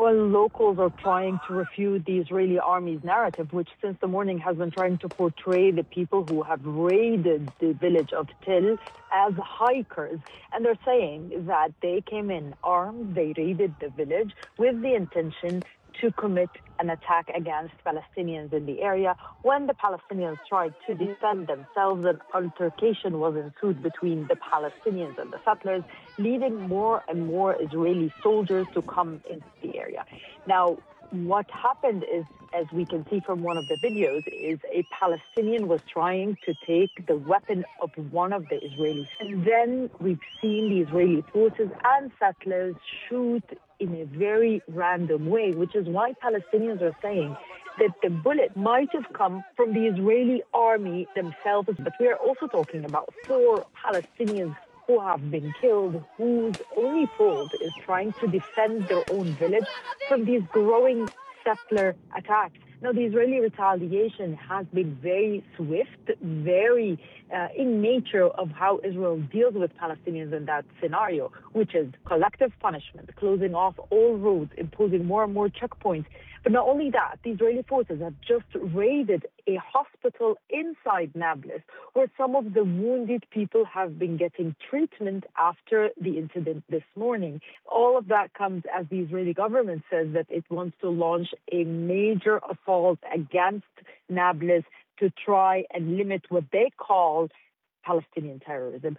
Well, locals are trying to refute the Israeli army's narrative, which since the morning has been trying to portray the people who have raided the village of Til as hikers. And they're saying that they came in armed, they raided the village with the intention to commit an attack against Palestinians in the area. When the Palestinians tried to defend themselves, an altercation was ensued between the Palestinians and the settlers, leading more and more Israeli soldiers to come into the area. Now, what happened is, as we can see from one of the videos, is a Palestinian was trying to take the weapon of one of the Israelis. And then we've seen the Israeli forces and settlers shoot in a very random way, which is why Palestinians are saying that the bullet might have come from the Israeli army themselves. But we are also talking about 4 Palestinians who have been killed, whose only fault is trying to defend their own village from these growing settler attacks. Now, the Israeli retaliation has been very swift, very in nature of how Israel deals with Palestinians in that scenario, which is collective punishment, closing off all roads, imposing more and more checkpoints. But not only that, the Israeli forces have just raided a hospital inside Nablus, where some of the wounded people have been getting treatment after the incident this morning. All of that comes as the Israeli government says that it wants to launch a major assault against Nablus to try and limit what they call Palestinian terrorism.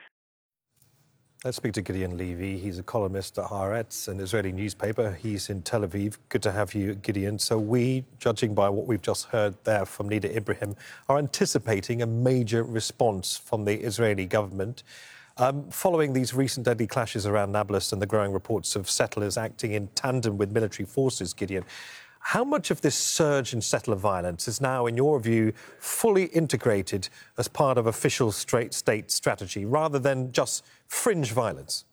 Let's speak to Gideon Levy. He's a columnist at Haaretz, an Israeli newspaper. He's in Tel Aviv. Good to have you, Gideon. So we, judging by what we've just heard there from Nida Ibrahim, are anticipating a major response from the Israeli government. Following these recent deadly clashes around Nablus and the growing reports of settlers acting in tandem with military forces, Gideon, how much of this surge in settler violence is now, in your view, fully integrated as part of official state strategy rather than just fringe violence?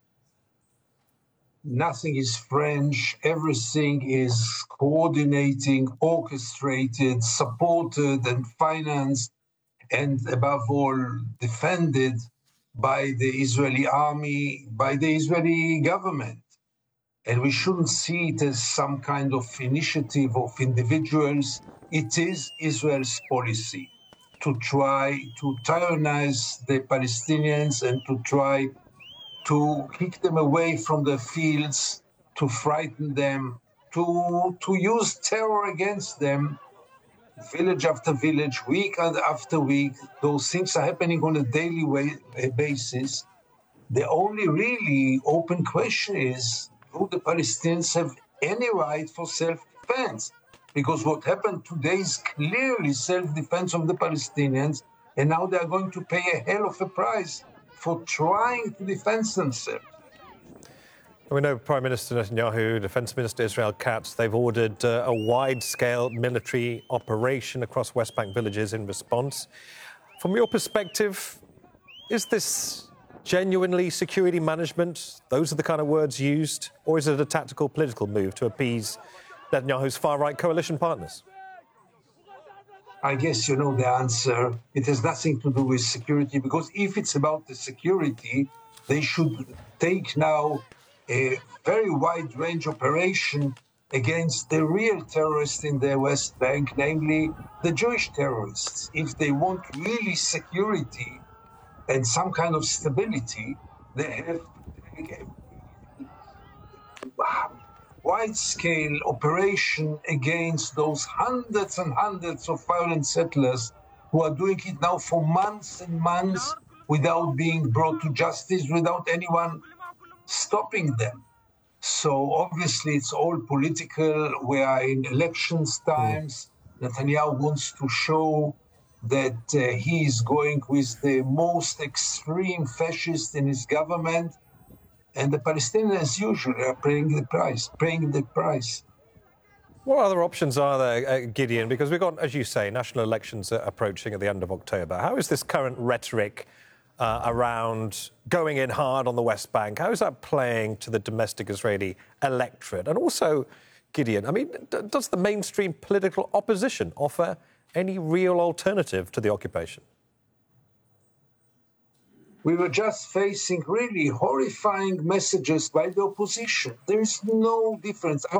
Nothing is fringe. Everything is coordinating, orchestrated, supported and financed, and above all, defended by the Israeli army, by the Israeli government. And we shouldn't see it as some kind of initiative of individuals. It is Israel's policy to try to tyrannize the Palestinians and to try to kick them away from their fields, to frighten them, to use terror against them, village after village, week after week. Those things are happening on a daily basis. The only really open question is, do the Palestinians have any right for self-defense? Because what happened today is clearly self-defense of the Palestinians, and now they are going to pay a hell of a price for trying to defend themselves. We know Prime Minister Netanyahu, Defence Minister Israel Katz, they've ordered a wide-scale military operation across West Bank villages in response. From your perspective, is this genuinely security management? Those are the kind of words used? Or is it a tactical political move to appease Netanyahu's far-right coalition partners? I guess you know the answer. It has nothing to do with security, because if it's about the security, they should take now a very wide-range operation against the real terrorists in the West Bank, namely the Jewish terrorists. If they want really security and some kind of stability, they have to take a wide-scale operation against those hundreds and hundreds of violent settlers who are doing it now for months and months without being brought to justice, without anyone stopping them. So obviously it's all political. We are in elections times. Netanyahu wants to show that he is going with the most extreme fascist in his government, and the Palestinians, as usual, are paying the price. What other options are there, Gideon? Because we've got, as you say, national elections approaching at the end of October. How is this current rhetoric around going in hard on the West Bank, how is that playing to the domestic Israeli electorate? And also, Gideon, I mean, does the mainstream political opposition offer any real alternative to the occupation? We were just facing really horrifying messages by the opposition. There is no difference.